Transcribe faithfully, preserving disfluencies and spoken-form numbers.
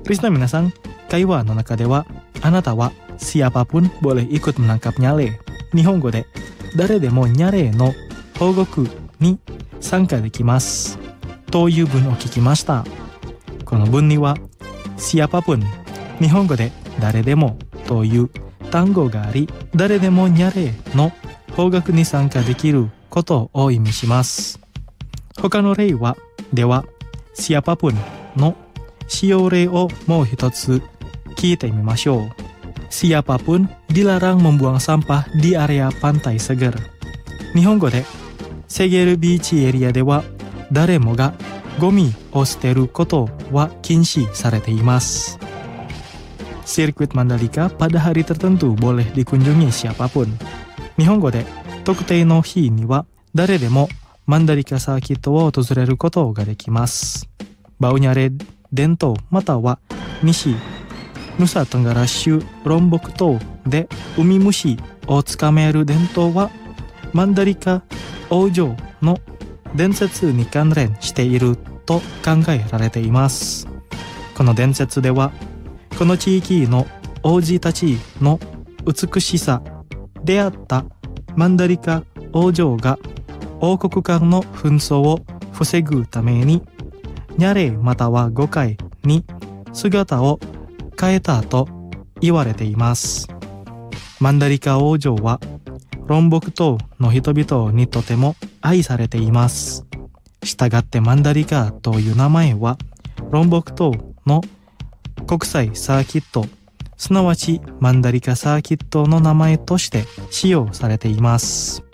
Listener minasan, kaiwa no naka de wa anata wa siapapun boleh ikut menangkap nyale. Nihongo de dare demo nyare no hogoku ni sanka dekimasu という文を聞きました。この文には siapapun 日本語で誰でもという単語があり、誰でもニャレの方角に参加できることを意味します。他の例はでは siapapun の使用例をもう一つ聞いてみましょう。Siapapun dilarang membuang sampah di area pantai Seger。日本語でセゲルビーチエリアでは誰もがゴミを捨てることは禁止されています。Sirkuit Mandalika pada hari tertentu boleh dikunjungi siapapun。日本語で特定の日には誰でもマンダリカサーキットを訪れることができます。バウニャレ伝統または西ヌサトンガラ州ロンボク島でウミムシをつかめる伝統はマンダリカ王女の伝説に関連していると考えられています。この伝説ではこの地域の王子たちの美しさであったマンダリカ王女が王国間の紛争を防ぐためにニャレまたはゴカイに姿を変えたと言われています。マンダリカ王女はロンボク島の人々にとても愛されています。したがってマンダリカという名前はロンボク島の国際サーキット、すなわちマンダリカサーキットの名前として使用されています。